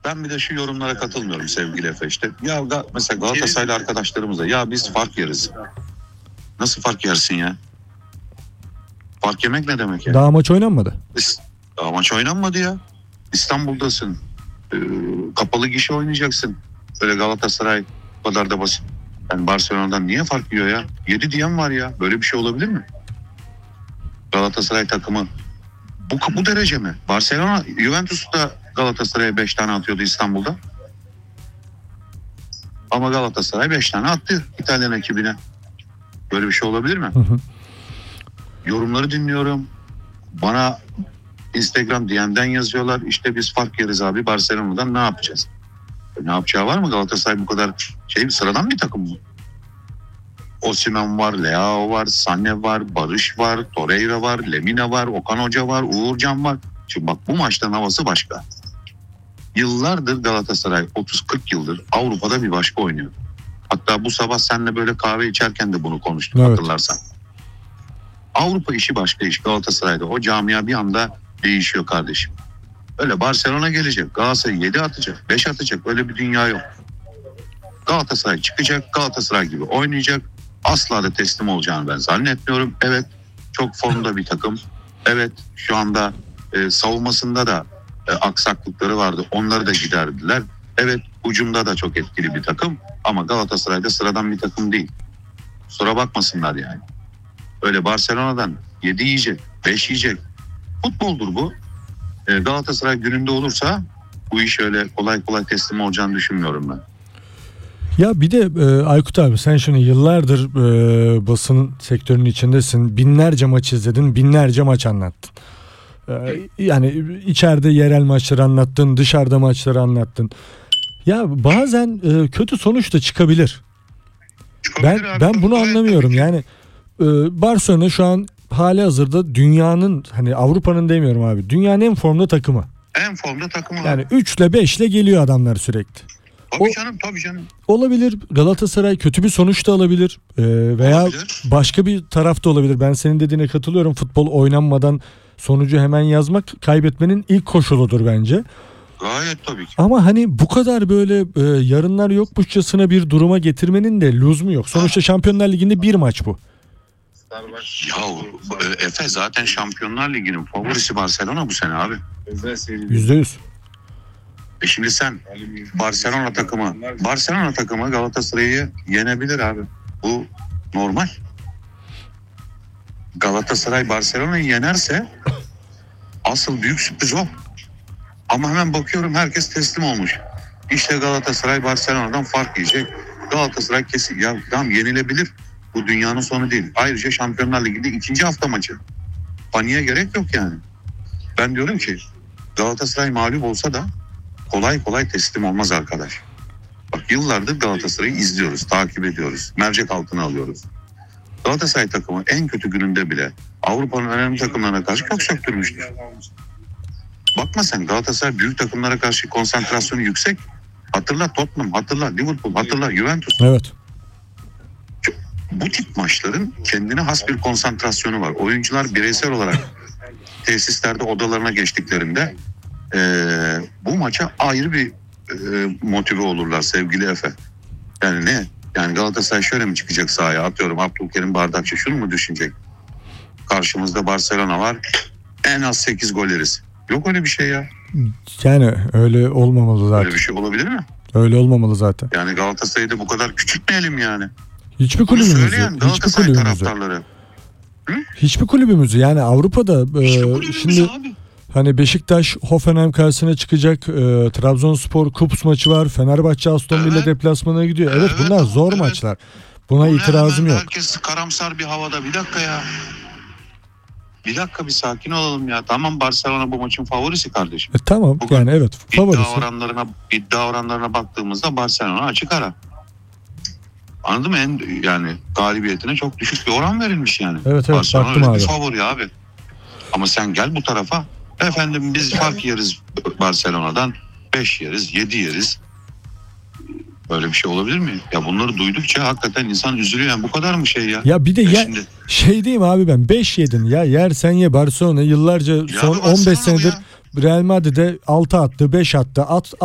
Ben bir de şu yorumlara katılmıyorum sevgili Efe işte. Ya mesela Galatasaraylı arkadaşlarımıza ya biz fark yeriz. Nasıl fark yersin ya? Fark yemek ne demek ya? Daha maç oynanmadı. Daha maç oynanmadı ya. İstanbul'dasın. Kapalı gişe oynayacaksın. Böyle Galatasaray bu kadar da basit. Yani Barcelona'dan niye fark yiyor ya? 7 diyen var ya. Böyle bir şey olabilir mi? Galatasaray takımı bu derece mi? Barcelona, Juventus da Galatasaray'a 5 tane atıyordu İstanbul'da. Ama Galatasaray 5 tane attı İtalyan ekibine. Böyle bir şey olabilir mi? Hı hı. Yorumları dinliyorum. Bana Instagram DM'den yazıyorlar. İşte biz fark yeriz abi Barcelona'dan ne yapacağız? Ne yapacağı var mı? Galatasaray bu kadar sıradan bir takım mı? Osimhen var, Leao var, Sané var, Barış var, Torreira var, Lemina var, Okan Hoca var, Uğurcan var. Şimdi bak bu maçtan havası başka. Yıllardır Galatasaray 30-40 yıldır Avrupa'da bir başka oynuyor. Hatta bu sabah seninle böyle kahve içerken de bunu konuştuk, evet, hatırlarsan. Avrupa işi başka iş Galatasaray'da. O camia bir anda değişiyor kardeşim. Öyle Barcelona gelecek, Galatasaray 7 atacak, 5 atacak, öyle bir dünya yok. Galatasaray çıkacak, Galatasaray gibi oynayacak. Asla da teslim olacağını ben zannetmiyorum. Evet, çok formda bir takım. Evet, şu anda savunmasında da aksaklıkları vardı. Onları da giderdiler. Evet, hücumda da çok etkili bir takım. Ama Galatasaray'da sıradan bir takım değil. Kusura bakmasınlar yani. Öyle Barcelona'dan 7 yiyecek, 5 yiyecek. Futboldur bu. Galatasaray gününde olursa bu iş öyle kolay kolay teslim olacağını düşünmüyorum ben. Ya bir de Aykut abi sen şimdi yıllardır basın sektörünün içindesin. Binlerce maç izledin, binlerce maç anlattın. Yani içeride yerel maçları anlattın, dışarıda maçları anlattın. Ya bazen kötü sonuç da çıkabilir. Ben bunu anlamıyorum. Yani Barcelona şu an hali hazırda dünyanın, hani Avrupa'nın demiyorum abi, dünyanın en formda takımı. En formda takımı. Yani 3 ile 5 ile geliyor adamlar sürekli. Tabii canım. Olabilir. Galatasaray kötü bir sonuç da alabilir. Veya olabilir. Başka bir tarafta olabilir. Ben senin dediğine katılıyorum. Futbol oynanmadan sonucu hemen yazmak kaybetmenin ilk koşuludur bence. Gayet tabii ki. Ama hani bu kadar böyle yarınlar yokmuşçasına bir duruma getirmenin de lüzumu yok. Sonuçta Şampiyonlar Ligi'nde bir maç bu. Ya Efe zaten Şampiyonlar Ligi'nin favorisi Barcelona bu sene abi. %100. Şimdi sen Barcelona takımı Galatasaray'ı yenebilir abi. Bu normal. Galatasaray Barcelona'yı yenerse asıl büyük sürpriz o. Ama hemen bakıyorum herkes teslim olmuş. İşte Galatasaray Barcelona'dan fark yiyecek. Galatasaray kesin ya tamam yenilebilir. Bu dünyanın sonu değil. Ayrıca Şampiyonlar Ligi'nde 2. hafta maçı. Paniğe gerek yok yani. Ben diyorum ki Galatasaray mağlup olsa da kolay kolay teslim olmaz arkadaş. Bak yıllardır Galatasaray'ı izliyoruz, takip ediyoruz. Mercek altına alıyoruz. Galatasaray takımı en kötü gününde bile Avrupa'nın önemli takımlarına karşı çok söktürmüştür. Bakma sen Galatasaray büyük takımlara karşı konsantrasyonu yüksek. Hatırla Tottenham, hatırla Liverpool, hatırla Juventus. Evet. Bu tip maçların kendine has bir konsantrasyonu var. Oyuncular bireysel olarak tesislerde odalarına geçtiklerinde bu maça ayrı bir motive olurlar sevgili Efe. Yani ne? Yani Galatasaray şöyle mi çıkacak sahaya? Atıyorum Abdülkerim Bardakçı şunu mu düşünecek? Karşımızda Barcelona var. En az 8 gol yeriz. Yok öyle bir şey ya. Yani öyle olmamalı zaten. Öyle bir şey olabilir mi? Öyle olmamalı zaten. Yani Galatasaray'ı da bu kadar küçültmeyelim yani. Hiçbir Bunu kulübümüzü. söyleyen Galatasaray taraftarları. Hiçbir kulübümüzü yani Avrupa'da şimdi abi. hani Beşiktaş Hoffenheim karşısına çıkacak, Trabzonspor Kups maçı var, Fenerbahçe Aston Villa deplasmanına gidiyor. Evet, bunlar zor maçlar. Buna itirazım yok. Herkes karamsar bir havada. Bir dakika ya. Bir dakika bir sakin olalım ya. Tamam Barcelona bu maçın favorisi kardeşim. Tamam Bugün yani evet favorisi. İddia oranlarına baktığımızda Barcelona açık ara. Anladın mı? Yani galibiyetine çok düşük bir oran verilmiş yani. Evet Barcelona baktım öyle abi. bir favori abi. Ama sen gel bu tarafa. Efendim biz fark yeriz Barcelona'dan. 5 yeriz, 7 yeriz. Böyle bir şey olabilir mi? Ya bunları duydukça hakikaten insan üzülüyor. Yani bu kadar mı şey ya? Ya bir de Şimdi, şey diyeyim abi, ben 5 yedin ya, yersen ye. Barcelona yıllarca son 15 senedir Real Madrid'e 6 attı, 5 attı.